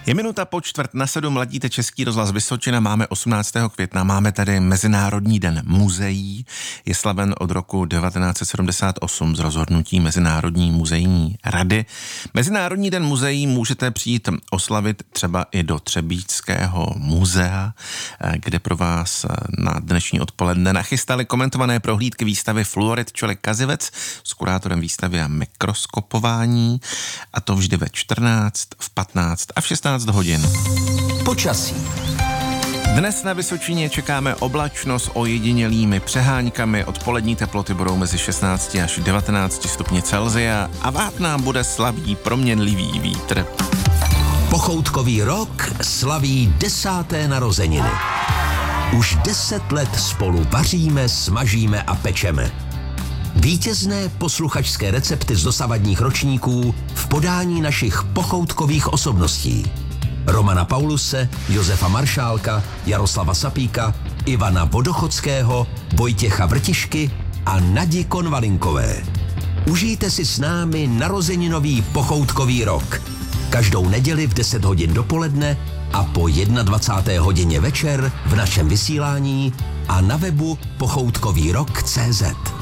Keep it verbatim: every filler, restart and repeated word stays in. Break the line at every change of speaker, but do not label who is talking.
Je minuta po čtvrt na sedm, ladíte Český rozhlas Vysočina, máme osmnáctého května, máme tady Mezinárodní den muzeí, je slaven od roku devatenáct set sedmdesát osm z rozhodnutí Mezinárodní muzejní rady. Mezinárodní den muzeí můžete přijít oslavit třeba i do Třebíčského muzea, kde pro vás na dnešní odpoledne nachystali komentované prohlídky výstavy Fluorid čili kazivec s kurátorem výstavy a mikroskopování, a to vždy ve čtrnáct, v patnáct a v šestnáct hodin.
Počasí.
Dnes na Vysočině čekáme oblačno s ojedinělými přeháňkami, odpolední teploty budou mezi šestnáct až devatenáct stupni Celsia a vát nám bude slabý proměnlivý vítr.
Pochoutkový rok slaví desáté narozeniny. Už deset let spolu vaříme, smažíme a pečeme. Vítězné posluchačské recepty z dosavadních ročníků v podání našich pochoutkových osobností. Romana Pauluse, Josefa Maršálka, Jaroslava Sapíka, Ivana Vodochodského, Vojtěcha Vrtišky a Nadi Konvalinkové. Užijte si s námi narozeninový pochoutkový rok. Každou neděli v deset hodin dopoledne a po dvacáté jedné hodině večer v našem vysílání a na webu pochoutkový rok tečka cé zet.